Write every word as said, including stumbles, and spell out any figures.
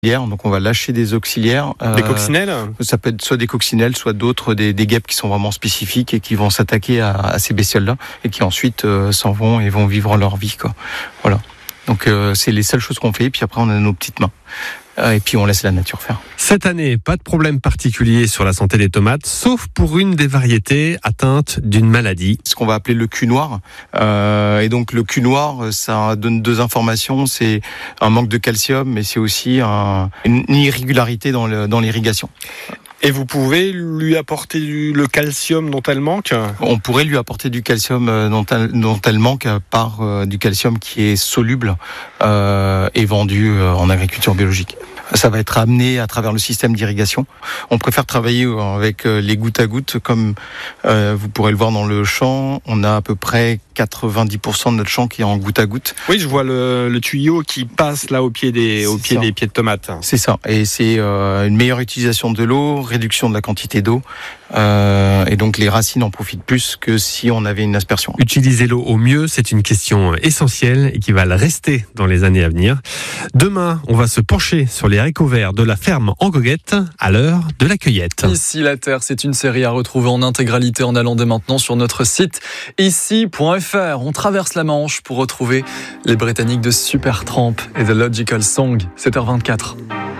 Donc on va lâcher des auxiliaires. Euh, des coccinelles ? Ça peut être soit des coccinelles, soit d'autres, des, des guêpes qui sont vraiment spécifiques et qui vont s'attaquer à, à ces bestioles-là et qui ensuite euh, s'en vont et vont vivre leur vie, quoi. Voilà. Donc euh, c'est les seules choses qu'on fait. Puis après on a nos petites mains. Et puis on laisse la nature faire. Cette année, pas de problème particulier sur la santé des tomates, sauf pour une des variétés atteintes d'une maladie. Ce qu'on va appeler le cul noir. Euh, et donc le cul noir, ça donne deux informations. C'est un manque de calcium, mais c'est aussi un, une irrégularité dans, le, dans l'irrigation. Et vous pouvez lui apporter du, le calcium dont elle manque ? On pourrait lui apporter du calcium dont elle, dont elle manque par euh, du calcium qui est soluble euh, et vendu euh, en agriculture biologique. Ça va être amené à travers le système d'irrigation. On préfère travailler avec les gouttes à gouttes, comme euh, vous pourrez le voir dans le champ. On a à peu près quatre-vingt-dix pour cent de notre champ qui est en goutte à goutte. Oui, je vois le, le tuyau qui passe là au pied des, au pied des pieds de tomates. C'est ça. Et c'est euh, une meilleure utilisation de l'eau, réduction de la quantité d'eau. Euh, et donc les racines en profitent plus que si on avait une aspersion. Utiliser l'eau au mieux, c'est une question essentielle et qui va le rester dans les années à venir. Demain, on va se pencher sur les haricots verts de la ferme en goguette à l'heure de la cueillette. Ici la Terre, c'est une série à retrouver en intégralité en allant dès maintenant sur notre site ici point f r. On traverse la Manche pour retrouver les Britanniques de Supertramp et The Logical Song, sept heures vingt-quatre.